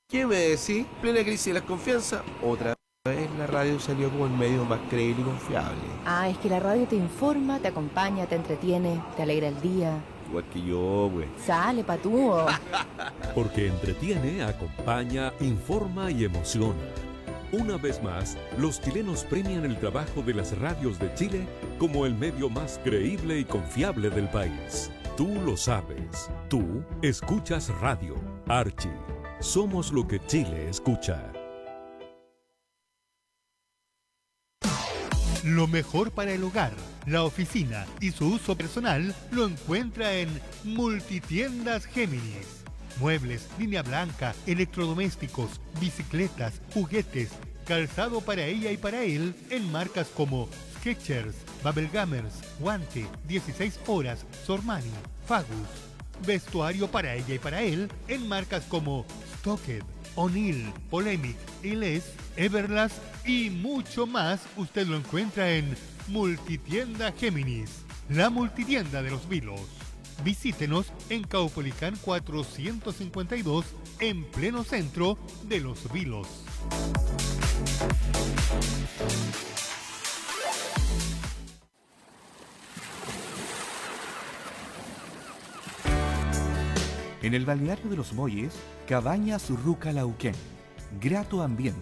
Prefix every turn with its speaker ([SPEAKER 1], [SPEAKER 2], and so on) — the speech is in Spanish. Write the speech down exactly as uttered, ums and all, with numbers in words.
[SPEAKER 1] ¿Qué me decís? Plena crisis de la confianza, otra vez la radio salió como el medio más creíble y confiable.
[SPEAKER 2] Ah, es que la radio te informa, te acompaña, te entretiene, te alegra el día.
[SPEAKER 1] Igual que yo, güey.
[SPEAKER 2] Sale, patúo.
[SPEAKER 3] Porque entretiene, acompaña, informa y emociona. Una vez más, los chilenos premian el trabajo de las radios de Chile como el medio más creíble y confiable del país. Tú lo sabes. Tú escuchas radio. Archie. Somos lo que Chile escucha.
[SPEAKER 4] Lo mejor para el hogar, la oficina y su uso personal lo encuentra en Multitiendas Géminis. Muebles, línea blanca, electrodomésticos, bicicletas, juguetes, calzado para ella y para él en marcas como Skechers, Bubblegummers, Guante, dieciséis horas, Sormani, Fagus. Vestuario para ella y para él en marcas como Stocked, O'Neill, Polemic, Iles, Everlast y mucho más. Usted lo encuentra en Multitienda Géminis, la multitienda de los vilos. Visítenos en Caupolicán cuatrocientos cincuenta y dos, en pleno centro de Los Vilos.
[SPEAKER 5] En el balneario de Los Molles, Cabañas Ruca Lauquén. Grato ambiente,